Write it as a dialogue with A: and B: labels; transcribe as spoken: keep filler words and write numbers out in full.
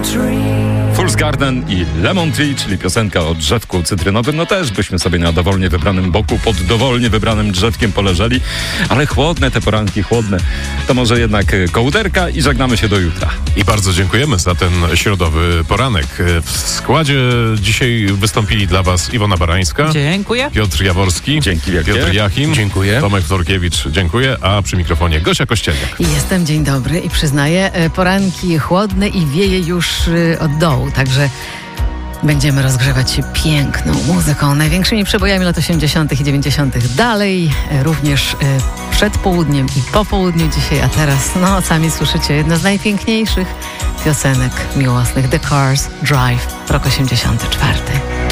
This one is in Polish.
A: Fool's Garden i Lemon Tree, czyli piosenka o drzewku cytrynowym. No też byśmy sobie na dowolnie wybranym boku, pod dowolnie wybranym drzewkiem poleżeli, ale chłodne te poranki, chłodne. To może jednak kołderka i żegnamy się do jutra.
B: I bardzo dziękujemy za ten środowy poranek. W składzie dzisiaj wystąpili dla Was Iwona Barańska.
C: Dziękuję.
B: Piotr Jaworski.
A: Dzięki wielkie.
B: Piotr Jachim.
D: Dziękuję.
B: Tomek Wtorkiewicz. Dziękuję. A przy mikrofonie Gosia Kościelniak.
C: Jestem, dzień dobry i przyznaję, poranki chłodne i wieje już od dołu, także będziemy rozgrzewać się piękną muzyką, największymi przebojami lat osiemdziesiątych i dziewięćdziesiątych dalej, również przed południem i po południu dzisiaj, a teraz, no sami słyszycie, jedna z najpiękniejszych piosenek miłosnych, The Cars Drive, rok osiemdziesiąty czwarty.